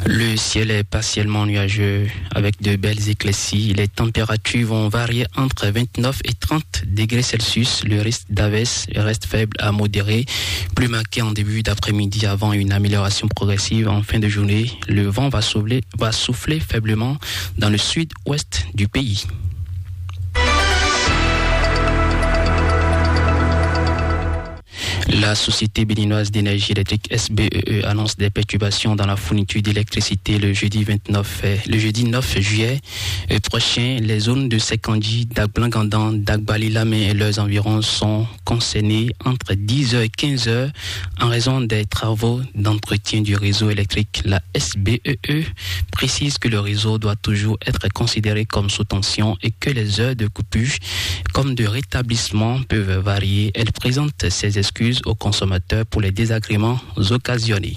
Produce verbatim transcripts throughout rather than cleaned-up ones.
Le ciel est partiellement nuageux avec de belles éclaircies. Les températures vont varier entre vingt-neuf et trente degrés Celsius. Le risque d'averse reste faible à modéré, plus marqué en début d'après-midi avant une amélioration progressive en fin de journée. Le vent va souffler, va souffler faiblement dans le sud-ouest du pays. La Société béninoise d'énergie électrique S B E E annonce des perturbations dans la fourniture d'électricité le jeudi vingt-neuf, le jeudi neuf juillet prochain. Les zones de Sekandi, Dagblangandan, Dagbali-Lamé et leurs environs sont concernées entre dix heures et quinze heures en raison des travaux d'entretien du réseau électrique. La S B E E précise que le réseau doit toujours être considéré comme sous tension et que les heures de coupure comme de rétablissement peuvent varier. Elle présente ses excuses aux consommateurs pour les désagréments occasionnés.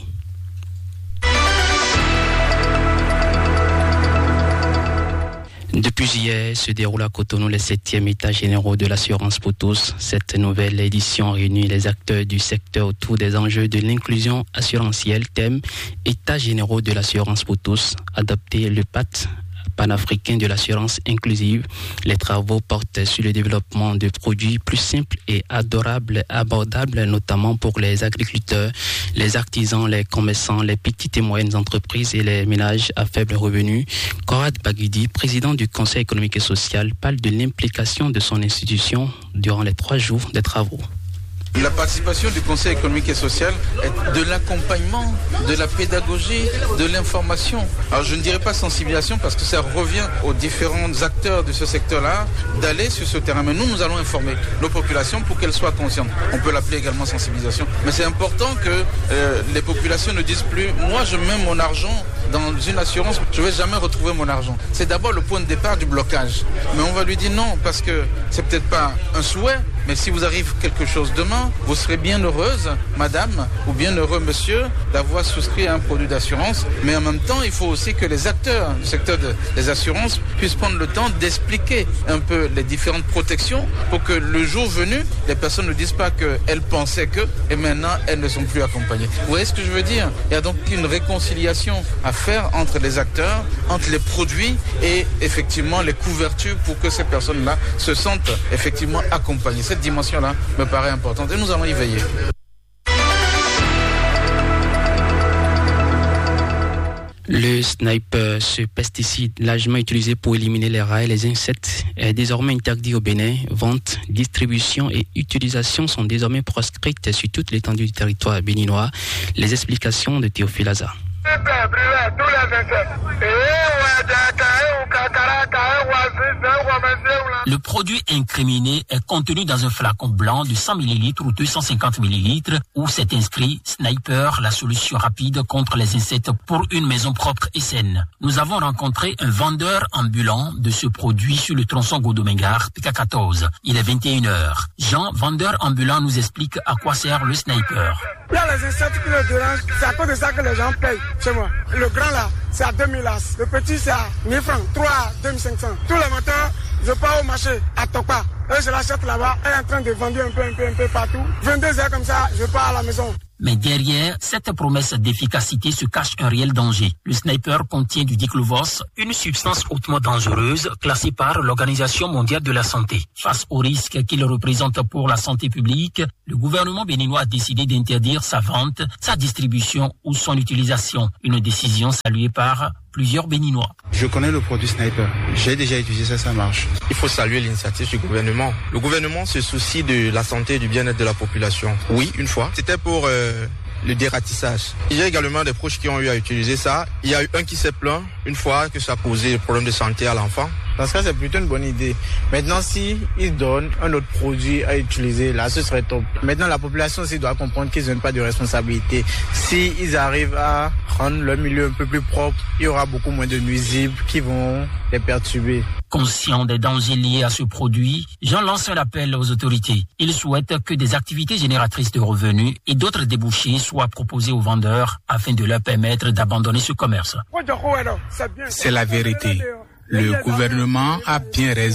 Depuis hier, se déroule à Cotonou les septièmes États généraux de l'assurance pour tous. Cette nouvelle édition réunit les acteurs du secteur autour des enjeux de l'inclusion assurantielle. Thème États généraux de l'assurance pour tous. Adopter le P A T panafricain de l'assurance inclusive. Les travaux portent sur le développement de produits plus simples et adorables, abordables, notamment pour les agriculteurs, les artisans, les commerçants, les petites et moyennes entreprises et les ménages à faible revenu. Korad Bagudi, président du Conseil économique et social, parle de l'implication de son institution durant les trois jours de travaux. La participation du Conseil économique et social est de l'accompagnement, de la pédagogie, de l'information. Alors je ne dirais pas sensibilisation parce que ça revient aux différents acteurs de ce secteur-là d'aller sur ce terrain. Mais nous, nous allons informer nos populations pour qu'elles soient conscientes. On peut l'appeler également sensibilisation. Mais c'est important que euh, les populations ne disent plus « moi je mets mon argent dans une assurance, je ne vais jamais retrouver mon argent ». C'est d'abord le point de départ du blocage. Mais on va lui dire non parce que c'est peut-être pas un souhait, mais si vous arrive quelque chose demain, vous serez bien heureuse, madame, ou bien heureux, monsieur, d'avoir souscrit à un produit d'assurance. Mais en même temps, il faut aussi que les acteurs du secteur de, des assurances puissent prendre le temps d'expliquer un peu les différentes protections pour que le jour venu, les personnes ne disent pas qu'elles pensaient que, et maintenant, elles ne sont plus accompagnées. Vous voyez ce que je veux dire? Il y a donc une réconciliation à faire entre les acteurs, entre les produits et effectivement les couvertures pour que ces personnes-là se sentent effectivement accompagnées. Cette dimension-là me paraît importante et nous allons y veiller. Le sniper, ce pesticide largement utilisé pour éliminer les rats et les insectes, est désormais interdit au Bénin. Vente, distribution et utilisation sont désormais proscrites sur toute l'étendue du territoire béninois. Les explications de Théophile Aza. Le produit incriminé est contenu dans un flacon blanc de cent millilitres ou deux cent cinquante millilitres où c'est inscrit « Sniper, la solution rapide contre les insectes pour une maison propre et saine ». Nous avons rencontré un vendeur ambulant de ce produit sur le tronçon Godomengar, P K quatorze. Il est vingt et une heures. Jean, vendeur ambulant, nous explique à quoi sert le Sniper. Il y a les insectes qui le dérangent, c'est à cause de ça que les gens payent chez moi. Le grand là, c'est à deux mille as. Le petit, c'est à mille francs, trois à deux mille cinq cents. Tous les matins, je pars au marché à Tokpa. Et je l'achète là-bas, elle est en train de vendre un peu, un peu, un peu partout. vingt-deux heures comme ça, je pars à la maison. Mais derrière cette promesse d'efficacité se cache un réel danger. Le Sniper contient du diclovos, une substance hautement dangereuse classée par l'Organisation mondiale de la santé. Face aux risques qu'il représente pour la santé publique, le gouvernement béninois a décidé d'interdire sa vente, sa distribution ou son utilisation. Une décision saluée par plusieurs Béninois. Je connais le produit Sniper. J'ai déjà utilisé ça, ça marche. Il faut saluer l'initiative du gouvernement. Le gouvernement se soucie de la santé et du bien-être de la population. Oui, une fois. C'était pour euh, le dératissage. Il y a également des proches qui ont eu à utiliser ça. Il y a eu un qui s'est plaint une fois que ça a causé des problèmes de santé à l'enfant. Dans ce cas, c'est plutôt une bonne idée. Maintenant, si ils donnent un autre produit à utiliser, là, ce serait top. Maintenant, la population aussi doit comprendre qu'ils n'ont pas de responsabilité. Si ils arrivent à rendre leur milieu un peu plus propre, il y aura beaucoup moins de nuisibles qui vont les perturber. Conscient des dangers liés à ce produit, Jean lance un appel aux autorités. Il souhaite que des activités génératrices de revenus et d'autres débouchés soient proposés aux vendeurs afin de leur permettre d'abandonner ce commerce. C'est la vérité. Le gouvernement a bien raison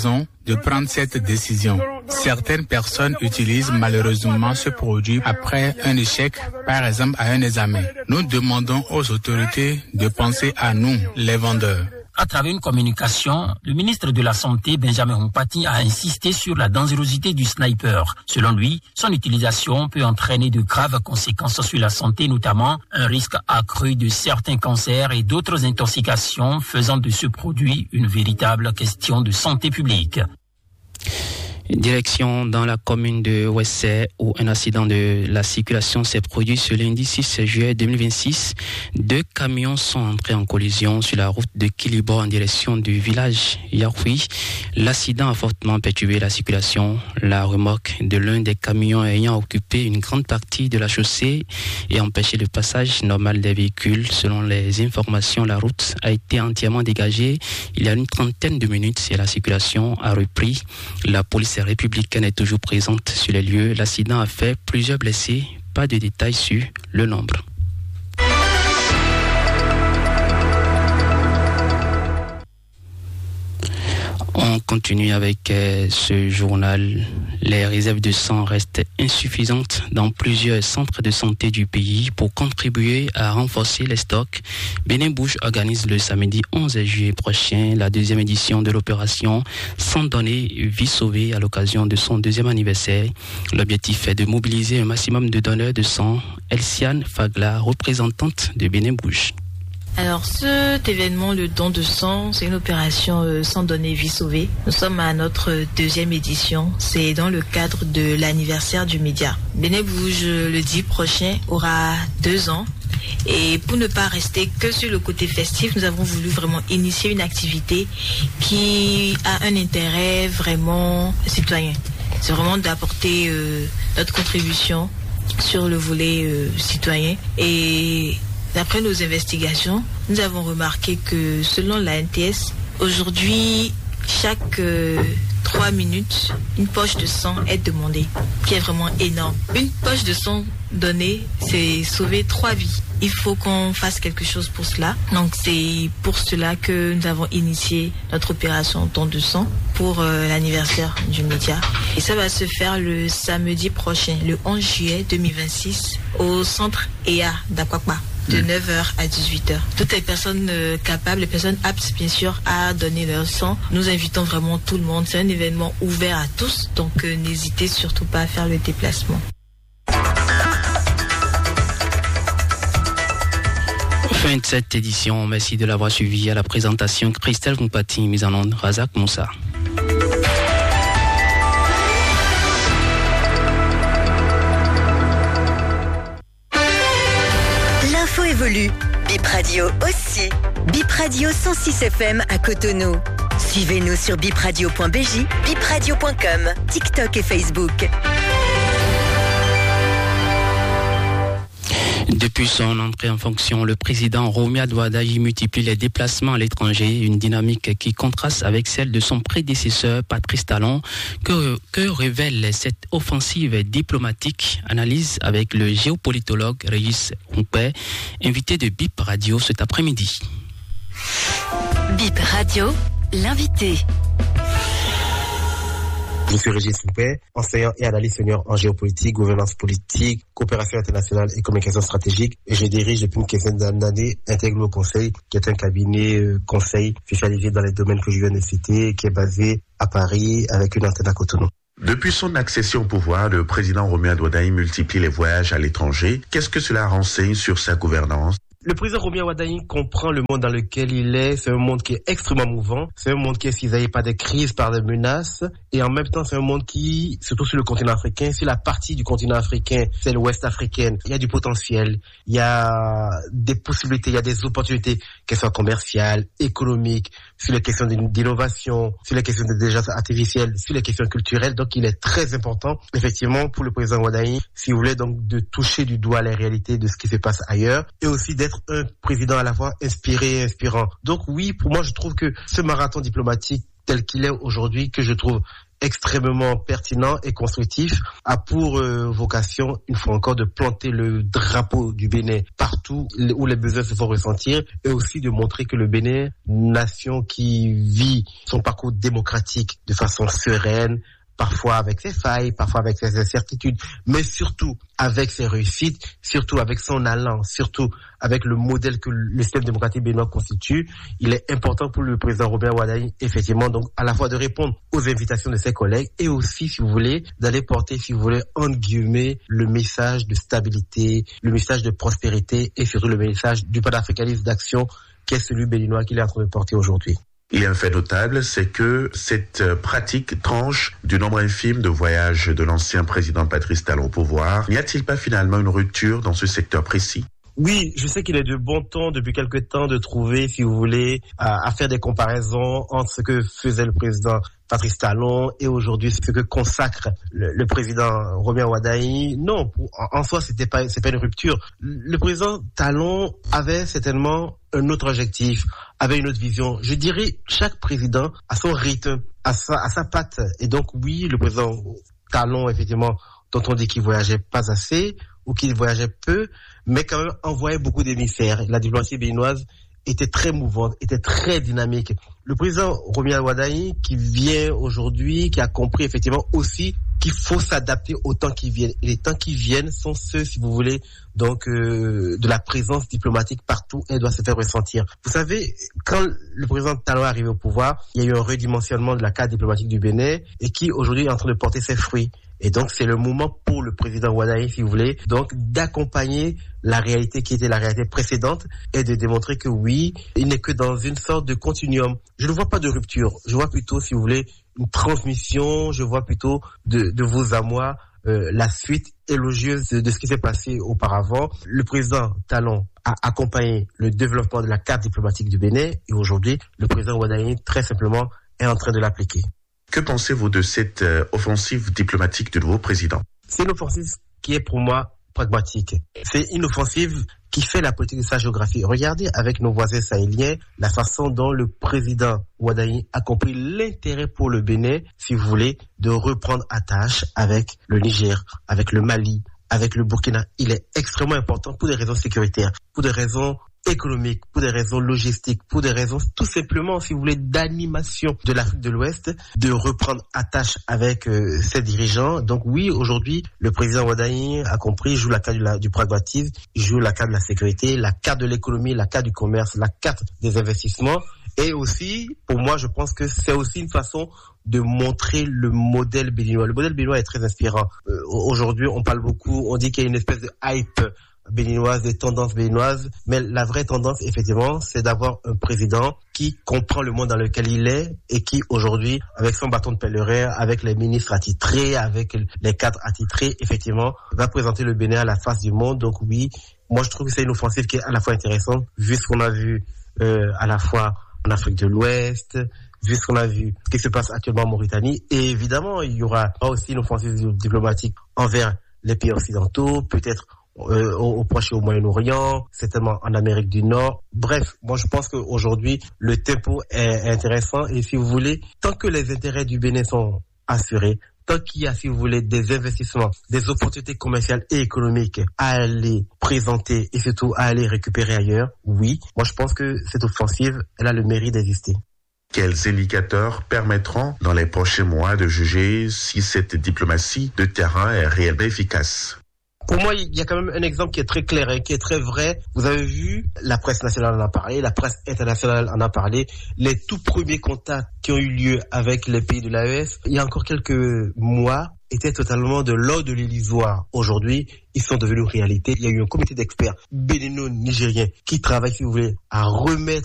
de prendre cette décision. Certaines personnes utilisent malheureusement ce produit après un échec, par exemple à un examen. Nous demandons aux autorités de penser à nous, les vendeurs. À travers une communication, le ministre de la Santé, Benjamin Humpati, a insisté sur la dangerosité du sniper. Selon lui, son utilisation peut entraîner de graves conséquences sur la santé, notamment un risque accru de certains cancers et d'autres intoxications, faisant de ce produit une véritable question de santé publique. Direction dans la commune de Ouessé où un accident de la circulation s'est produit ce lundi six juillet deux mille vingt-six. Deux camions sont entrés en collision sur la route de Kilibo en direction du village Yahoui. L'accident a fortement perturbé la circulation. La remorque de l'un des camions ayant occupé une grande partie de la chaussée et empêché le passage normal des véhicules. Selon les informations, la route a été entièrement dégagée il y a une trentaine de minutes et la circulation a repris. La police républicaine est toujours présente sur les lieux. L'accident a fait plusieurs blessés. Pas de détails sur le nombre. On continue avec euh, ce journal. Les réserves de sang restent insuffisantes dans plusieurs centres de santé du pays pour contribuer à renforcer les stocks. Bénin Bouge organise le samedi onze juillet prochain la deuxième édition de l'opération Sang donné, vie sauvée à l'occasion de son deuxième anniversaire. L'objectif est de mobiliser un maximum de donneurs de sang. Elsiane Fagla, représentante de Bénin Bouge. Alors cet événement, le don de sang, c'est une opération euh, Sang donné, vie sauvée. Nous sommes à notre deuxième édition. C'est dans le cadre de l'anniversaire du média. Bénin Bouge, le dix prochain, aura deux ans. Et pour ne pas rester que sur le côté festif, nous avons voulu vraiment initier une activité qui a un intérêt vraiment citoyen. C'est vraiment d'apporter euh, notre contribution sur le volet euh, citoyen. Et d'après nos investigations, nous avons remarqué que selon la N T S, aujourd'hui, chaque euh, trois minutes, une poche de sang est demandée, qui est vraiment énorme. Une poche de sang donnée, c'est sauver trois vies. Il faut qu'on fasse quelque chose pour cela. Donc c'est pour cela que nous avons initié notre opération don de sang pour euh, l'anniversaire du média. Et ça va se faire le samedi prochain, le onze juillet deux mille vingt-six, au centre E A d'Akwakwa, de neuf heures à dix-huit heures. Toutes les personnes euh, capables, les personnes aptes bien sûr à donner leur sang, nous invitons vraiment tout le monde. C'est un événement ouvert à tous, donc euh, n'hésitez surtout pas à faire le déplacement. Fin de cette édition, merci de l'avoir suivi. À la présentation, Christelle Kompati, mise en onde, Razak Moussa. L'info évolue. Bip Radio aussi. Bip Radio cent six F M à Cotonou. Suivez-nous sur bip radio point b j, bip radio point com, TikTok et Facebook. Depuis son entrée en fonction, le président Romuald Wadayi multiplie les déplacements à l'étranger, une dynamique qui contraste avec celle de son prédécesseur Patrice Talon. Que, que révèle cette offensive diplomatique? Analyse avec le géopolitologue Régis Humpé, invité de Bip Radio cet après-midi. Bip Radio, l'invité. Je suis Régis Humpé, enseignant et analyste senior en géopolitique, gouvernance politique, coopération internationale et communication stratégique. Et je dirige depuis une quinzaine d'années Intéglo Conseil, qui est un cabinet euh, conseil spécialisé dans les domaines que je viens de citer, qui est basé à Paris avec une antenne à Cotonou. Depuis son accession au pouvoir, le président Romuald Wadayi multiplie les voyages à l'étranger. Qu'est-ce que cela renseigne sur sa gouvernance? Le président Romuald Wadayi comprend le monde dans lequel il est. C'est un monde qui est extrêmement mouvant. C'est un monde qui est cisaillé par des crises, par des menaces. Et en même temps, c'est un monde qui, surtout sur le continent africain, sur la partie du continent africain, c'est l'ouest africaine, il y a du potentiel, il y a des possibilités, il y a des opportunités, qu'elles soient commerciales, économiques, sur les questions d'innovation, sur les questions d'intelligence artificielle, sur les questions culturelles. Donc, il est très important, effectivement, pour le président Wadayi, si vous voulez, donc, de toucher du doigt les réalités de ce qui se passe ailleurs et aussi d'être un président à la fois inspiré et inspirant. Donc oui, pour moi, je trouve que ce marathon diplomatique tel qu'il est aujourd'hui, que je trouve extrêmement pertinent et constructif, a pour euh, vocation, une fois encore, de planter le drapeau du Bénin partout où les besoins se font ressentir, et aussi de montrer que le Bénin, nation qui vit son parcours démocratique de façon sereine, parfois avec ses failles, parfois avec ses incertitudes, mais surtout avec ses réussites, surtout avec son allant, surtout avec le modèle que le système démocratique béninois constitue. Il est important pour le président Romain Wardani, effectivement, donc à la fois de répondre aux invitations de ses collègues et aussi, si vous voulez, d'aller porter, si vous voulez, entre guillemets, le message de stabilité, le message de prospérité et surtout le message du panafricanisme d'action qui est celui béninois qu'il est en train de porter aujourd'hui. Il y a un fait notable, c'est que cette pratique tranche du nombre infime de voyages de l'ancien président Patrice Talon au pouvoir. N'y a-t-il pas finalement une rupture dans ce secteur précis ? Oui, je sais qu'il est de bon ton depuis quelque temps de trouver, si vous voulez, à, à faire des comparaisons entre ce que faisait le président Patrice Talon et aujourd'hui ce que consacre le, le président Romain Wardani. Non, pour, en, en soi, c'était pas, c'est pas une rupture. Le président Talon avait certainement un autre objectif, avait une autre vision. Je dirais, chaque président a son rythme, a sa, a sa patte. Et donc, oui, le président Talon, effectivement, dont on dit qu'il voyageait pas assez, ou qu'il voyageait peu, mais quand même envoyait beaucoup d'émissaires. La diplomatie béninoise était très mouvante, était très dynamique. Le président Romain Wardani, qui vient aujourd'hui, qui a compris effectivement aussi qu'il faut s'adapter aux temps qui viennent. Et les temps qui viennent sont ceux, si vous voulez, donc euh, de la présence diplomatique partout, elle doit se faire ressentir. Vous savez, quand le président Talon est arrivé au pouvoir, il y a eu un redimensionnement de la carte diplomatique du Bénin et qui aujourd'hui est en train de porter ses fruits. Et donc, c'est le moment pour le président Wardani, si vous voulez, donc d'accompagner la réalité qui était la réalité précédente et de démontrer que oui, il n'est que dans une sorte de continuum. Je ne vois pas de rupture. Je vois plutôt, si vous voulez, une transmission. Je vois plutôt de, de vous à moi euh, la suite élogieuse de, de ce qui s'est passé auparavant. Le président Talon a accompagné le développement de la carte diplomatique du Bénin et aujourd'hui, le président Wardani, très simplement, est en train de l'appliquer. Que pensez-vous de cette euh, offensive diplomatique du nouveau président ? C'est une offensive qui est pour moi pragmatique. C'est une offensive qui fait la politique de sa géographie. Regardez avec nos voisins sahéliens la façon dont le président Wardani a compris l'intérêt pour le Bénin, si vous voulez, de reprendre attache avec le Niger, avec le Mali, avec le Burkina. Il est extrêmement important pour des raisons sécuritaires, pour des raisons économiques, pour des raisons logistiques, pour des raisons tout simplement, si vous voulez, d'animation de l'Afrique de l'Ouest, de reprendre attache avec euh, ses dirigeants. Donc oui, aujourd'hui, le président Wardani a compris, il joue la carte du, la, du pragmatisme, il joue la carte de la sécurité, la carte de l'économie, la carte du commerce, la carte des investissements. Et aussi, pour moi, je pense que c'est aussi une façon de montrer le modèle béninois. Le modèle béninois est très inspirant. Euh, aujourd'hui, on parle beaucoup, on dit qu'il y a une espèce de hype béninoise, des tendances béninoises, mais la vraie tendance, effectivement, c'est d'avoir un président qui comprend le monde dans lequel il est et qui, aujourd'hui, avec son bâton de pèlerin, avec les ministres attitrés, avec les cadres attitrés, effectivement, va présenter le Bénin à la face du monde. Donc oui, moi je trouve que c'est une offensive qui est à la fois intéressante, vu ce qu'on a vu euh, à la fois en Afrique de l'Ouest, vu ce qu'on a vu, ce qui se passe actuellement en Mauritanie, et évidemment, il y aura aussi une offensive diplomatique envers les pays occidentaux, peut-être Euh, au, au Proche et au Moyen-Orient, certainement en Amérique du Nord. Bref, moi je pense qu'aujourd'hui, le tempo est intéressant et si vous voulez, tant que les intérêts du Bénin sont assurés, tant qu'il y a, si vous voulez, des investissements, des opportunités commerciales et économiques à aller présenter et surtout à aller récupérer ailleurs, oui, moi je pense que cette offensive, elle a le mérite d'exister. Quels indicateurs permettront dans les prochains mois de juger si cette diplomatie de terrain est réellement efficace ? Pour moi, il y a quand même un exemple qui est très clair et qui est très vrai. Vous avez vu, la presse nationale en a parlé, la presse internationale en a parlé. Les tout premiers contacts qui ont eu lieu avec les pays de l'A E S, il y a encore quelques mois, étaient totalement de l'ordre de l'illusoire. Aujourd'hui, ils sont devenus réalité. Il y a eu un comité d'experts bénino-nigériens qui travaille, si vous voulez, à remettre